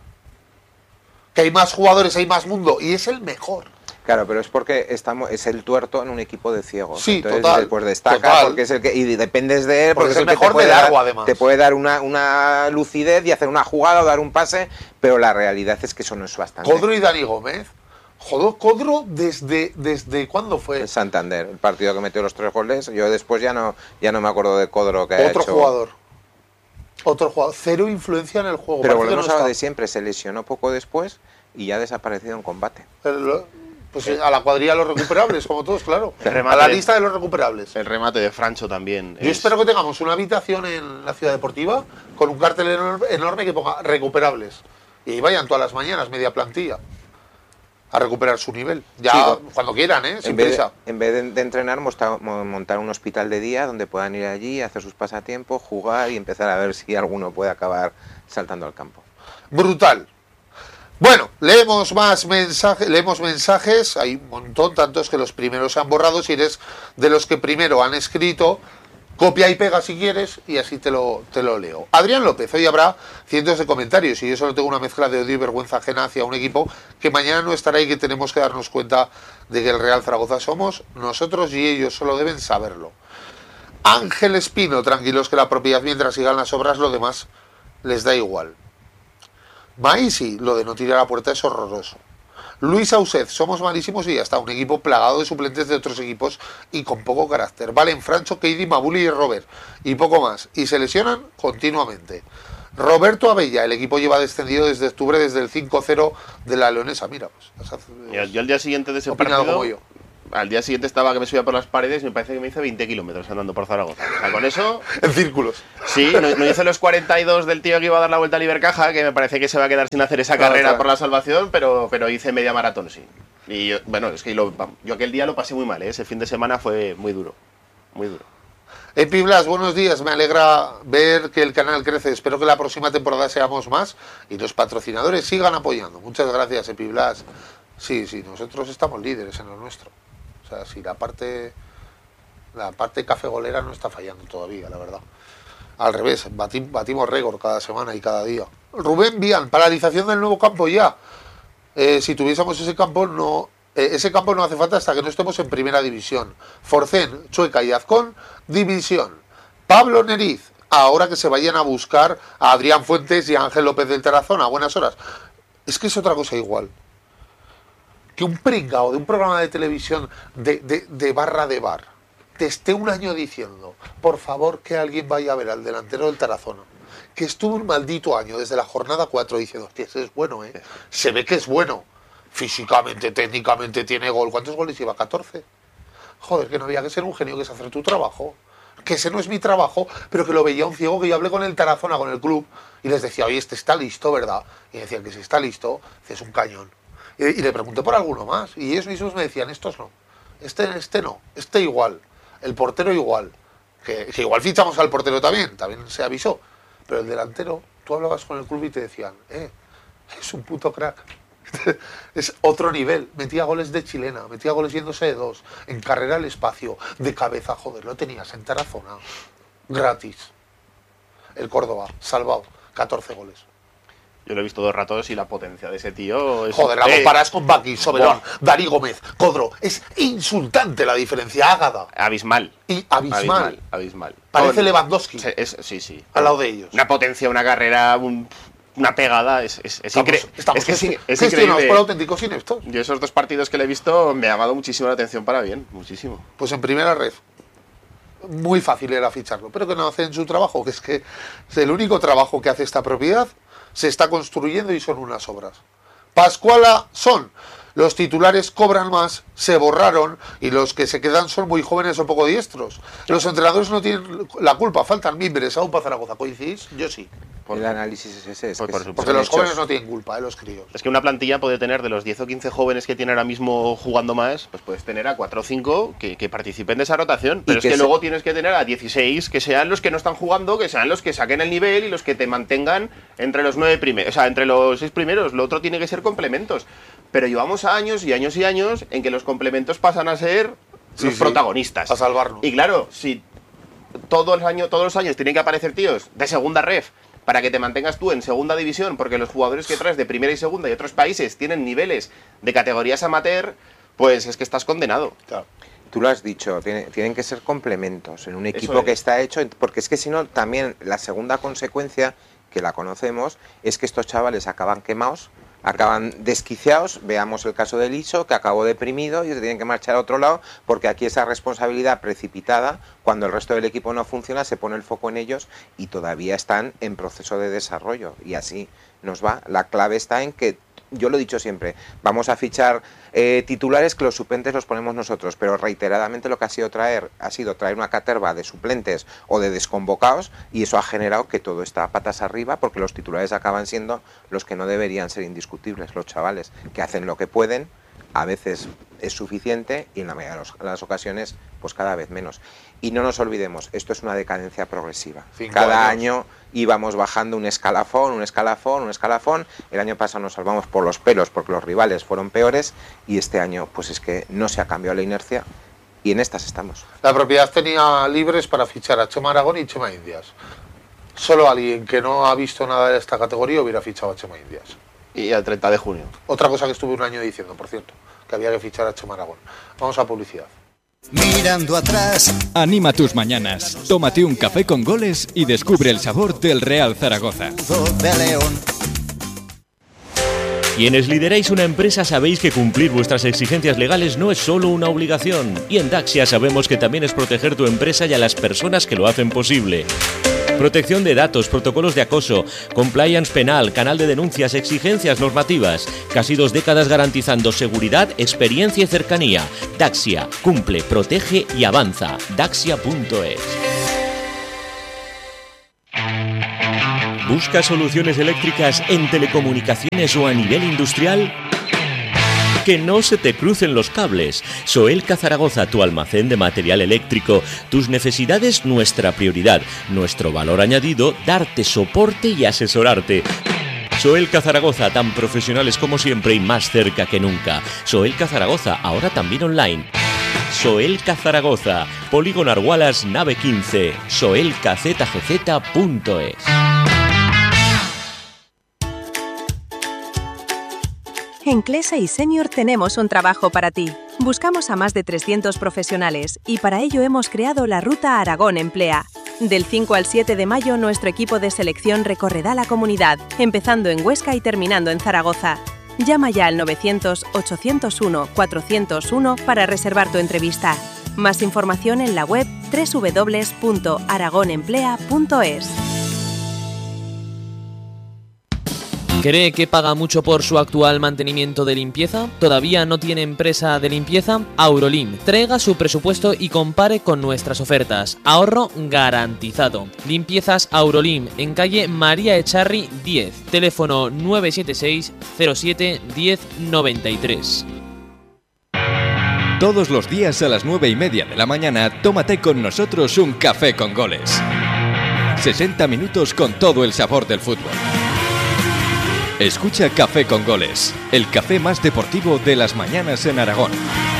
Que hay más jugadores, hay más mundo, y es el mejor. Claro, pero es porque es el tuerto en un equipo de ciegos. Sí, entonces, total. Pues destaca porque es el que, y dependes de él porque es el que mejor de largo, además. Te puede dar una lucidez y hacer una jugada o dar un pase, pero la realidad es que eso no es bastante. Codro y Dani Gómez. Codro desde ¿cuándo fue? El Santander, el partido que metió los 3 goles. Yo después ya no me acuerdo de Codro que ha hecho. Otro jugador, cero influencia en el juego. Pero volvemos a lo de siempre, se lesionó poco después y ya ha desaparecido en combate. Pues a la cuadrilla de los recuperables, como todos, claro. A la lista de los recuperables. El remate de Francho también. Yo espero que tengamos una habitación en la Ciudad Deportiva con un cartel enorme que ponga recuperables. Y ahí vayan todas las mañanas, media plantilla, a recuperar su nivel. Ya cuando quieran, sin prisa. En vez de entrenar, montar un hospital de día donde puedan ir allí, hacer sus pasatiempos, jugar y empezar a ver si alguno puede acabar saltando al campo. Brutal. Bueno, leemos mensajes, hay un montón, tantos que los primeros se han borrado. Si eres de los que primero han escrito, copia y pega si quieres y así te lo leo. Adrián López, hoy habrá cientos de comentarios y yo solo tengo una mezcla de odio y vergüenza ajena hacia un equipo que mañana no estará y que tenemos que darnos cuenta de que el Real Zaragoza somos nosotros y ellos solo deben saberlo. Ángel Espino, tranquilos que la propiedad mientras sigan las obras, lo demás les da igual. Maisi, lo de no tirar a la puerta es horroroso. Luis Auset, somos malísimos y ya está, un equipo plagado de suplentes de otros equipos y con poco carácter. Valen Francho, Keidi, Mabuli y Robert, y poco más, y se lesionan continuamente. Roberto Abella, el equipo lleva descendido desde octubre, desde el 5-0 de la Leonesa. Mira, pues yo al día siguiente de ese partido, como yo. Al día siguiente estaba que me subía por las paredes y me parece que me hice 20 kilómetros andando por Zaragoza. O sea, con eso... En círculos. Sí, no hice los 42 del tío que iba a dar la vuelta a Libercaja, que me parece que se va a quedar sin hacer esa carrera por la salvación, pero hice media maratón, sí. Y yo, bueno, es que yo aquel día lo pasé muy mal, ¿eh? Ese fin de semana fue muy duro, muy duro. Epi Blas, buenos días, me alegra ver que el canal crece, espero que la próxima temporada seamos más y los patrocinadores sigan apoyando. Muchas gracias, Epi Blas. Sí, nosotros estamos líderes en lo nuestro. O sea, sí, la parte café golera no está fallando todavía, la verdad. Al revés, batimos récord cada semana y cada día. Rubén Vian, paralización del nuevo campo ya. Si tuviésemos ese campo no hace falta hasta que no estemos en primera división. Forcén, Chueca y Azcón, división. Pablo Neriz, ahora que se vayan a buscar a Adrián Fuentes y a Ángel López del Tarazona, a buenas horas. Es que es otra cosa igual. Que un pringao de un programa de televisión de barra de bar te esté un año diciendo, por favor, que alguien vaya a ver al delantero del Tarazona, que estuvo un maldito año desde la jornada 4 diciendo, hostia, ese es bueno, ¿eh? Se ve que es bueno. Físicamente, técnicamente tiene gol. ¿Cuántos goles lleva? 14. Joder, que no había que ser un genio, que es hacer tu trabajo. Que ese no es mi trabajo, pero que lo veía un ciego, que yo hablé con el Tarazona, con el club, y les decía, oye, este está listo, ¿verdad? Y decían que si está listo, es un cañón. Y le pregunté por alguno más, y ellos mismos me decían, estos no, este no, este igual, el portero igual, que igual fichamos al portero también se avisó, pero el delantero, tú hablabas con el club y te decían, es un puto crack. Es otro nivel, metía goles de chilena, metía goles yéndose de dos, en carrera al espacio, de cabeza, joder, lo tenías en Tarazona, gratis. El Córdoba, salvado, 14 goles. Yo lo he visto 2 ratos y la potencia de ese tío es... Joder, la comparas con Baki, Soberón, Dani Gómez, Codro, es insultante la diferencia, Ágada. Abismal. Y abismal. Parece Lewandowski. Sí. Al lado de ellos. Una potencia, una carrera, una pegada, es increíble. Estamos gestionados por auténticos ineptos. Yo esos 2 partidos que le he visto me ha llamado muchísimo la atención para bien, muchísimo. Pues en primera red, muy fácil era ficharlo, pero que no hacen su trabajo, que es el único trabajo que hace esta propiedad, se está construyendo y son unas obras. Pascuala son, los titulares cobran más, se borraron y los que se quedan son muy jóvenes o poco diestros. Los entrenadores no tienen la culpa, faltan mimbres a UPA Zaragoza, ¿coincidís? Yo sí. El análisis es ese. Porque los jóvenes no tienen culpa, los críos. Es que una plantilla puede tener de los 10 o 15 jóvenes que tiene ahora mismo jugando más, pues puedes tener a 4 o 5 que participen de esa rotación. Pero es que luego tienes que tener a 16 que sean los que no están jugando, que sean los que saquen el nivel y los que te mantengan entre los 9 primeros, o sea, entre los 6 primeros. Lo otro tiene que ser complementos. Pero llevamos años y años y años en que los complementos pasan a ser los protagonistas. A salvarnos. Y claro, si todos los años tienen que aparecer tíos de segunda ref para que te mantengas tú en segunda división, porque los jugadores que traes de primera y segunda y otros países tienen niveles de categorías amateur, pues es que estás condenado. Claro. Tú lo has dicho, tienen que ser complementos en un equipo que está hecho, porque es que si no, también la segunda consecuencia, que la conocemos, es que estos chavales acaban quemados, acaban desquiciados. Veamos el caso de Liso, que acabó deprimido y se tienen que marchar a otro lado, porque aquí esa responsabilidad precipitada, cuando el resto del equipo no funciona, se pone el foco en ellos y todavía están en proceso de desarrollo, y así nos va. La clave está en que, yo lo he dicho siempre, vamos a fichar titulares, que los suplentes los ponemos nosotros, pero reiteradamente lo que ha sido traer una caterva de suplentes o de desconvocados, y eso ha generado que todo está patas arriba, porque los titulares acaban siendo los que no deberían ser indiscutibles, los chavales que hacen lo que pueden, a veces es suficiente y en la mayoría de las ocasiones pues cada vez menos. Y no nos olvidemos, esto es una decadencia progresiva. Cada año íbamos bajando un escalafón. El año pasado nos salvamos por los pelos porque los rivales fueron peores, y este año pues es que no se ha cambiado la inercia y en estas estamos. La propiedad tenía libres para fichar a Chema Aragón y Chema Indias. Solo alguien que no ha visto nada de esta categoría hubiera fichado a Chema Indias. Y al 30 de junio. Otra cosa que estuve un año diciendo, por cierto, que había que fichar a Chema Aragón. Vamos a publicidad. Mirando atrás. Anima tus mañanas. Tómate un café con goles y descubre el sabor del Real Zaragoza. Quienes lideráis una empresa sabéis que cumplir vuestras exigencias legales no es solo una obligación. Y en Daxia sabemos que también es proteger tu empresa y a las personas que lo hacen posible. Protección de datos, protocolos de acoso, compliance penal, canal de denuncias, exigencias normativas. Casi 2 décadas garantizando seguridad, experiencia y cercanía. Daxia, cumple, protege y avanza. Daxia.es. ¿Busca soluciones eléctricas en telecomunicaciones o a nivel industrial? Que no se te crucen los cables. Soelca Zaragoza, tu almacén de material eléctrico. Tus necesidades, nuestra prioridad. Nuestro valor añadido, darte soporte y asesorarte. Soelca Zaragoza, tan profesionales como siempre y más cerca que nunca. Soelca Zaragoza, ahora también online. Soelca Zaragoza, Polígono Argualas, nave 15, soelcazgz.es. En Clesa y Senior tenemos un trabajo para ti. Buscamos a más de 300 profesionales y para ello hemos creado la Ruta Aragón Emplea. Del 5 al 7 de mayo, nuestro equipo de selección recorrerá la comunidad, empezando en Huesca y terminando en Zaragoza. Llama ya al 900-801-401 para reservar tu entrevista. Más información en la web www.aragonemplea.es. ¿Cree que paga mucho por su actual mantenimiento de limpieza? ¿Todavía no tiene empresa de limpieza? Aurolim, traiga su presupuesto y compare con nuestras ofertas. Ahorro garantizado. Limpiezas Aurolim, en calle María Echarri 10, teléfono 976 07 1093. Todos los días a las 9:30 de la mañana, tómate con nosotros un café con goles. 60 minutos con todo el sabor del fútbol. Escucha Café con Goles, el café más deportivo de las mañanas en Aragón.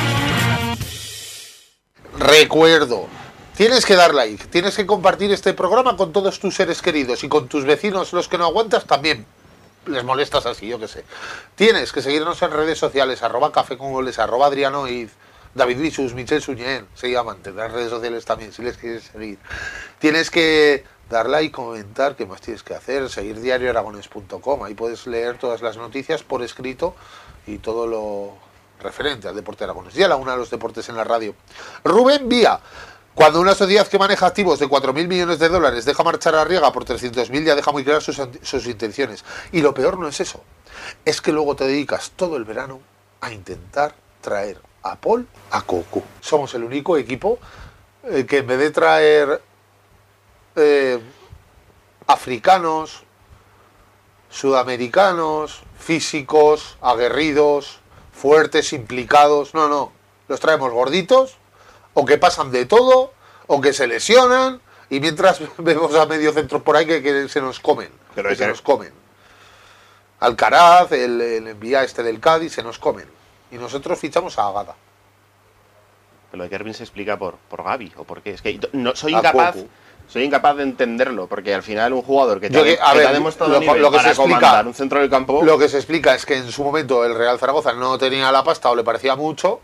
Recuerdo, tienes que dar like, tienes que compartir este programa con todos tus seres queridos y con tus vecinos, los que no aguantas también les molestas así, yo qué sé. Tienes que seguirnos en redes sociales, @Café con Goles, @Adriano Iz, David Visus, Michel Suñén, se llaman, tendrán redes sociales también si les quieres seguir. Tienes que dar like, comentar, ¿qué más tienes que hacer? Seguir diarioaragones.com, ahí puedes leer todas las noticias por escrito y todo lo referente al deporte aragonés y a la una de los deportes en la radio. Rubén Vía, cuando una sociedad que maneja activos de 4.000 millones de dólares deja marchar a Arriaga por 300.000, ya deja muy claras sus intenciones. Y lo peor no es eso, es que luego te dedicas todo el verano a intentar traer a Paul a Cocu. Somos el único equipo que en vez de traer africanos, sudamericanos, físicos, aguerridos, fuertes, implicados, no, los traemos gorditos, o que pasan de todo, o que se lesionan, y mientras vemos a medio centro por ahí que se nos comen, nos comen. Alcaraz, el envía este del Cádiz, se nos comen, y nosotros fichamos a Agada. Pero lo de Kervin se explica por Gavi, o por qué, es que no, soy incapaz de entenderlo, porque al final un jugador que te ha demostrado lo que para comandar un centro del campo... Lo que se explica es que en su momento el Real Zaragoza no tenía la pasta o le parecía mucho,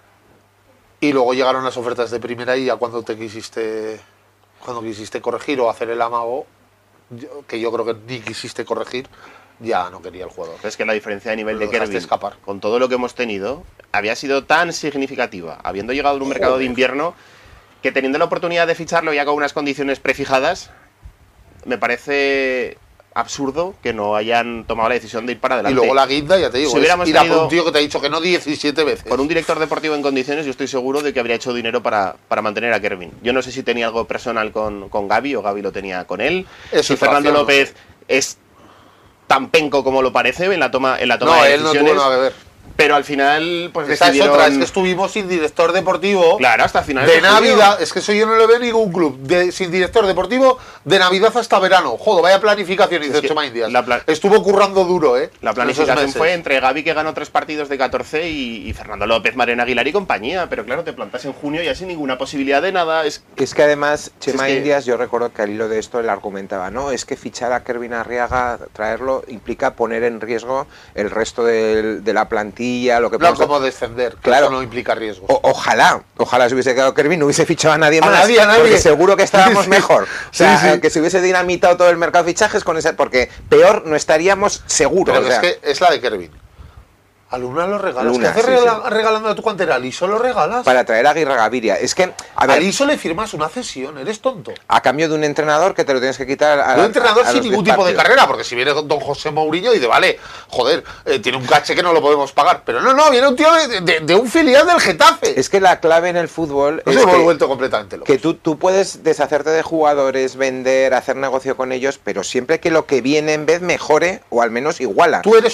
y luego llegaron las ofertas de primera y ya cuando quisiste corregir o hacer el amago, que yo creo que ni quisiste corregir, ya no quería el jugador. Es que la diferencia de nivel de Kervin, con todo lo que hemos tenido, había sido tan significativa, habiendo llegado en un mercado de invierno, que teniendo la oportunidad de ficharlo ya con unas condiciones prefijadas, me parece absurdo que no hayan tomado la decisión de ir para adelante. Y luego la guinda, ya te digo, si ir a por un tío que te ha dicho que no 17 veces. Con un director deportivo en condiciones, yo estoy seguro de que habría hecho dinero para mantener a Kervin. Yo no sé si tenía algo personal con Gavi o Gavi lo tenía con él. Si Fernando López es tan penco como lo parece en la toma de decisiones. No, él no tuvo nada que ver. Pero al final, pues esa es otra, es que estuvimos sin director deportivo. Claro, hasta final de Navidad. Es que eso yo no lo veo en ningún club. Sin director deportivo, de Navidad hasta verano. Joder, vaya planificación, hizo Chema Indias. Estuvo currando duro, La planificación fue entre Gavi, que ganó 3 partidos de 14, y Fernando López, Mariano Aguilar y compañía. Pero claro, te plantas en junio ya sin ninguna posibilidad de nada. Es que además, Chema Indias, yo recuerdo que al hilo de esto él argumentaba, ¿no? Es que fichar a Kervin Arriaga, traerlo, implica poner en riesgo el resto de la plantilla, lo que como descender, que eso no implica riesgo. Ojalá se hubiese quedado Kervin, no hubiese fichado a nadie más. A nadie. Porque seguro que estábamos mejor. O sea, que se hubiese dinamitado todo el mercado de fichajes con ese, porque peor no estaríamos seguros. Pero es que es la de Kervin. A Luna lo regalas. ¿Qué haces regalando a tu cantera? ¿A Liso lo regalas? Para traer a Aguirre Gaviria. Es que, a Liso le firmas una cesión, eres tonto. A cambio de un entrenador que te lo tienes que quitar a un entrenador sin ningún tipo de carrera, porque si viene don José Mourinho y dice, vale, joder, tiene un caché que no lo podemos pagar. Pero no, viene un tío de un filial del Getafe. Es que la clave en el fútbol es que vuelto completamente loco. Que tú puedes deshacerte de jugadores, vender, hacer negocio con ellos, pero siempre que lo que viene en vez mejore o al menos iguala. Tú eres